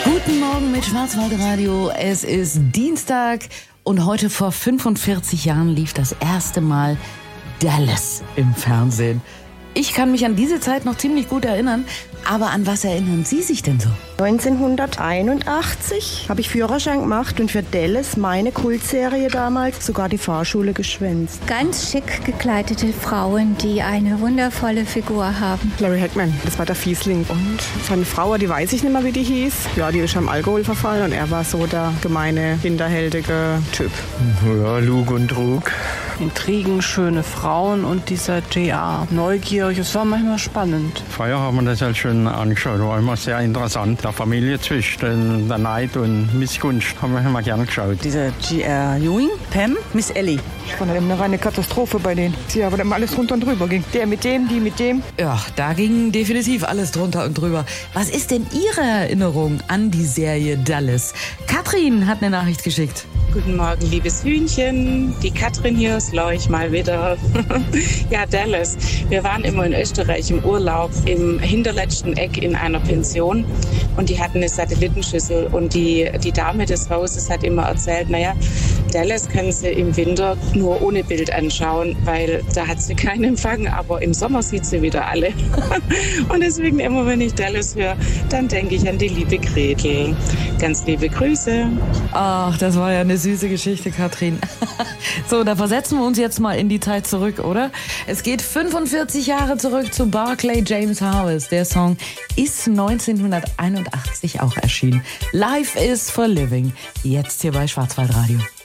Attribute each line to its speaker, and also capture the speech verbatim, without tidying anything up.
Speaker 1: Guten Morgen mit Schwarzwaldradio. Es ist Dienstag und heute vor fünfundvierzig Jahren lief das erste Mal Dallas im Fernsehen. Ich kann mich an diese Zeit noch ziemlich gut erinnern, aber an was erinnern Sie sich denn so?
Speaker 2: neunzehnhunderteinundachtzig habe ich Führerschein gemacht und für Dallas, meine Kultserie damals, sogar die Fahrschule geschwänzt.
Speaker 3: Ganz schick gekleidete Frauen, die eine wundervolle Figur haben.
Speaker 4: Larry Hagman, das war der Fiesling. Und seine Frau, die weiß ich nicht mehr, wie die hieß. Ja, die ist am Alkohol verfallen und er war so der gemeine, hinterhältige Typ.
Speaker 5: Ja, Lug und Trug.
Speaker 6: Intrigen, schöne Frauen und dieser J R. Neugierig, es war manchmal spannend.
Speaker 5: Vorher haben wir das halt schon angeschaut, war immer sehr interessant. Der Familie zwischen der Neid und Missgunst haben wir immer gern geschaut.
Speaker 7: Dieser J R. Ewing, Pam, Miss Ellie.
Speaker 4: Das war eine reine Katastrophe bei denen. Ja, aber dann alles drunter und drüber ging. Der mit dem, die mit dem.
Speaker 1: Ja, da ging definitiv alles drunter und drüber. Was ist denn Ihre Erinnerung an die Serie Dallas? Katrin hat eine Nachricht geschickt.
Speaker 8: Guten Morgen, liebes Hühnchen. Die Katrin hier, Leuch mal wieder. Ja, Dallas. Wir waren immer in Österreich im Urlaub, im hinterletzten Eck in einer Pension. Und die hatten eine Satellitenschüssel. Und die, die Dame des Hauses hat immer erzählt, naja, Dallas können Sie im Winter nur ohne Bild anschauen, weil da hat sie keinen Empfang. Aber im Sommer sieht sie wieder alle. Und deswegen immer, wenn ich Dallas höre, dann denke ich an die liebe Gretel. Ganz liebe Grüße.
Speaker 1: Ach, das war ja eine süße Geschichte, Katrin. So, da versetzen wir uns jetzt mal in die Zeit zurück, oder? Es geht fünfundvierzig Jahre zurück zu Barclay James Harris. Der Song ist neunzehnhunderteinundachtzig auch erschienen. Life is for Living. Jetzt hier bei Schwarzwaldradio.